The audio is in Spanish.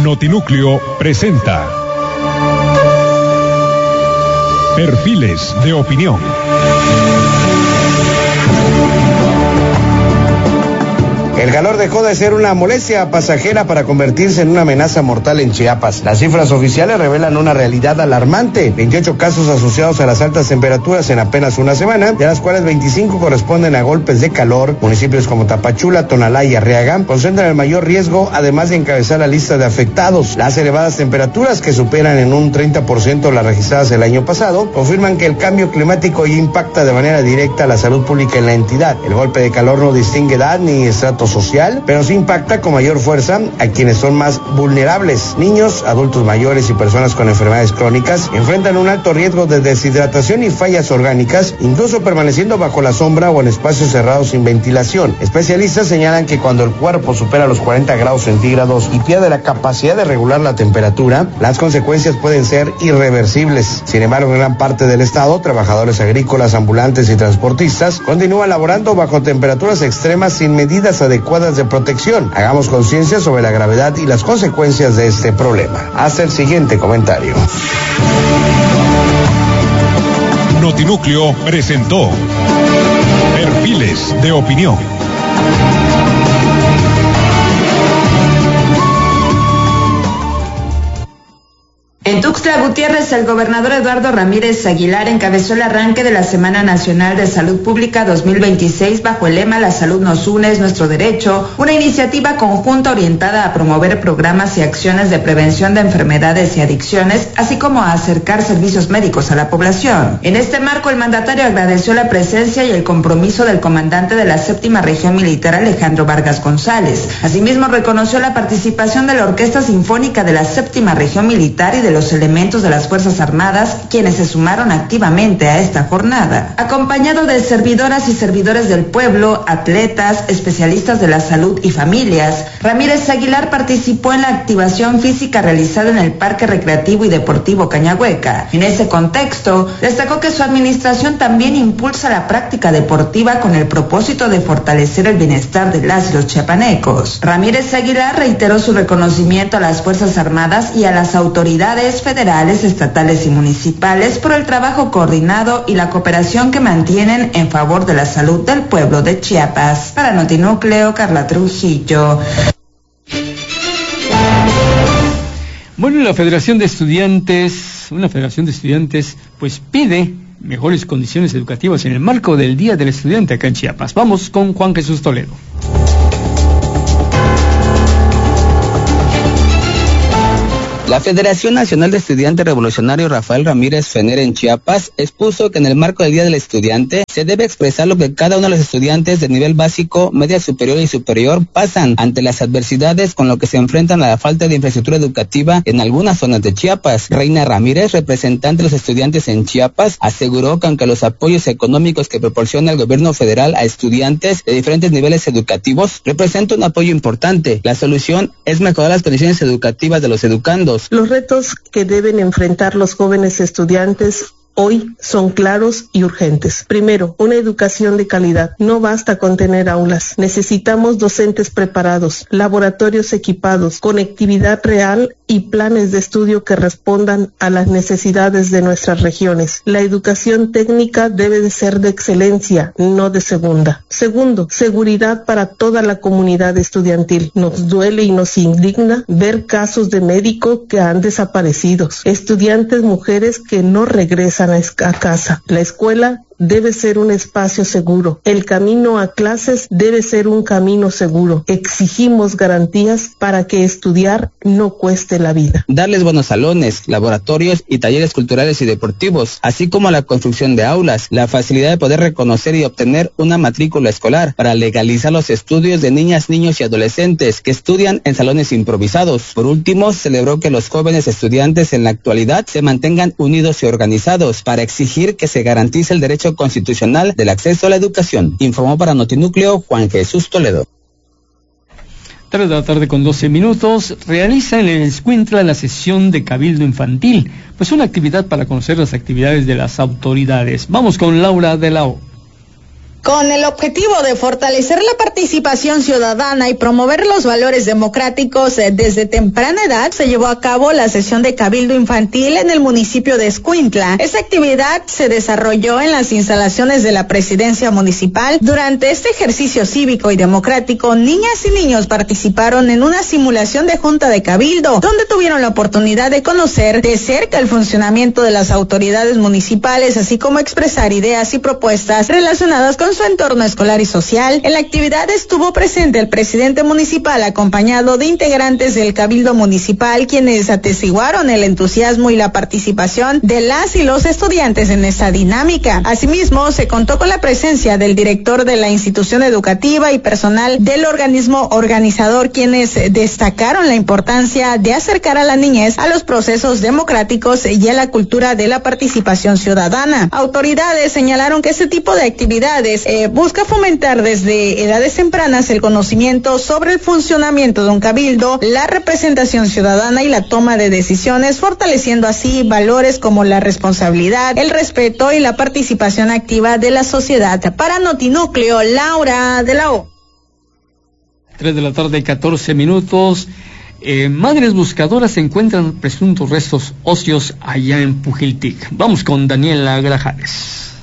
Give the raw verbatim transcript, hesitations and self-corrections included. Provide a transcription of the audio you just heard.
Notinúcleo presenta Perfiles de Opinión. El calor dejó de ser una molestia pasajera para convertirse en una amenaza mortal en Chiapas. Las cifras oficiales revelan una realidad alarmante. veintiocho casos asociados a las altas temperaturas en apenas una semana, de las cuales veinticinco corresponden a golpes de calor. Municipios como Tapachula, Tonalá y Arriaga concentran el mayor riesgo, además de encabezar la lista de afectados. Las elevadas temperaturas, que superan en un treinta por ciento las registradas el año pasado, confirman que el cambio climático impacta de manera directa a la salud pública en la entidad. El golpe de calor no distingue edad ni estrato social, pero sí impacta con mayor fuerza a quienes son más vulnerables. Niños, adultos mayores y personas con enfermedades crónicas enfrentan un alto riesgo de deshidratación y fallas orgánicas, incluso permaneciendo bajo la sombra o en espacios cerrados sin ventilación. Especialistas señalan que cuando el cuerpo supera los cuarenta grados centígrados y pierde la capacidad de regular la temperatura, las consecuencias pueden ser irreversibles. Sin embargo, en gran parte del estado, trabajadores agrícolas, ambulantes y transportistas continúan laborando bajo temperaturas extremas sin medidas adecuadas de protección. Hagamos conciencia sobre la gravedad y las consecuencias de este problema. Hasta el siguiente comentario. Notinúcleo presentó Perfiles de Opinión. En Tuxtla Gutiérrez, el gobernador Eduardo Ramírez Aguilar encabezó el arranque de la Semana Nacional de Salud Pública dos mil veintiséis bajo el lema La salud nos une, es nuestro derecho, una iniciativa conjunta orientada a promover programas y acciones de prevención de enfermedades y adicciones, así como a acercar servicios médicos a la población. En este marco, el mandatario agradeció la presencia y el compromiso del comandante de la séptima región militar, Alejandro Vargas González. Asimismo, reconoció la participación de la Orquesta Sinfónica de la séptima región militar y de los elementos de las Fuerzas Armadas, quienes se sumaron activamente a esta jornada. Acompañado de servidoras y servidores del pueblo, atletas, especialistas de la salud y familias, Ramírez Aguilar participó en la activación física realizada en el Parque Recreativo y Deportivo Cañahueca. En ese contexto, destacó que su administración también impulsa la práctica deportiva con el propósito de fortalecer el bienestar de las y los chiapanecos. Ramírez Aguilar reiteró su reconocimiento a las Fuerzas Armadas y a las autoridades federales, estatales y municipales por el trabajo coordinado y la cooperación que mantienen en favor de la salud del pueblo de Chiapas. Para Notinúcleo, Carla Trujillo. Bueno, la Federación de Estudiantes, una Federación de Estudiantes, pues pide mejores condiciones educativas en el marco del Día del Estudiante acá en Chiapas. Vamos con Juan Jesús Toledo. La Federación Nacional de Estudiantes Revolucionario Rafael Ramírez Fener en Chiapas expuso que en el marco del Día del Estudiante se debe expresar lo que cada uno de los estudiantes de nivel básico, media superior y superior pasan ante las adversidades con lo que se enfrentan a la falta de infraestructura educativa en algunas zonas de Chiapas. Reina Ramírez, representante de los estudiantes en Chiapas, aseguró que aunque los apoyos económicos que proporciona el gobierno federal a estudiantes de diferentes niveles educativos representa un apoyo importante, la solución es mejorar las condiciones educativas de los educandos. Los retos que deben enfrentar los jóvenes estudiantes hoy son claros y urgentes. Primero, una educación de calidad. No basta con tener aulas. Necesitamos docentes preparados, laboratorios equipados, conectividad real y planes de estudio que respondan a las necesidades de nuestras regiones. La educación técnica debe de ser de excelencia, no de segunda. Segundo, seguridad para toda la comunidad estudiantil. Nos duele y nos indigna ver casos de médicos que han desaparecido, estudiantes mujeres que no regresan a casa. La escuela debe ser un espacio seguro. El camino a clases debe ser un camino seguro. Exigimos garantías para que estudiar no cueste la vida. Darles buenos salones, laboratorios y talleres culturales y deportivos, así como la construcción de aulas, la facilidad de poder reconocer y obtener una matrícula escolar para legalizar los estudios de niñas, niños y adolescentes que estudian en salones improvisados. Por último, celebró que los jóvenes estudiantes en la actualidad se mantengan unidos y organizados para exigir que se garantice el derecho constitucional del acceso a la educación. Informó para Notinúcleo Juan Jesús Toledo. tres de la tarde con doce minutos, realiza en el Escuintla la sesión de Cabildo Infantil, pues una actividad para conocer las actividades de las autoridades. Vamos con Laura de la O. Con el objetivo de fortalecer la participación ciudadana y promover los valores democráticos desde temprana edad, se llevó a cabo la sesión de cabildo infantil en el municipio de Escuintla. Esta actividad se desarrolló en las instalaciones de la presidencia municipal. Durante este ejercicio cívico y democrático, niñas y niños participaron en una simulación de junta de cabildo, donde tuvieron la oportunidad de conocer de cerca el funcionamiento de las autoridades municipales, así como expresar ideas y propuestas relacionadas con su entorno escolar y social. En la actividad estuvo presente el presidente municipal acompañado de integrantes del cabildo municipal, quienes atestiguaron el entusiasmo y la participación de las y los estudiantes en esta dinámica. Asimismo, se contó con la presencia del director de la institución educativa y personal del organismo organizador, quienes destacaron la importancia de acercar a la niñez a los procesos democráticos y a la cultura de la participación ciudadana. Autoridades señalaron que este tipo de actividades eh, busca fomentar desde edades tempranas el conocimiento sobre el funcionamiento de un cabildo, la representación ciudadana y la toma de decisiones, fortaleciendo así valores como la responsabilidad, el respeto y la participación activa de la sociedad. Para Notinúcleo, Laura de la O. Tres de la tarde, catorce minutos. Eh, madres buscadoras encuentran presuntos restos óseos allá en Pujiltic. Vamos con Daniela Grajales.